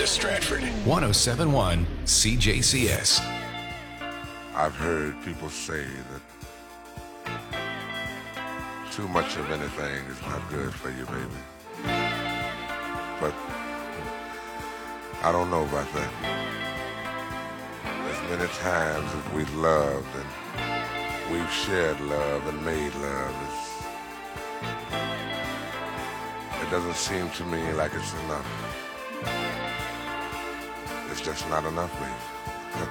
Stratford. 1071 CJCS. I've heard people say that too much of anything is not good for you, baby. But I don't know about that. As many times as we've loved and we've shared love and made love, it doesn't seem to me like it's enough. It's just not enough, baby.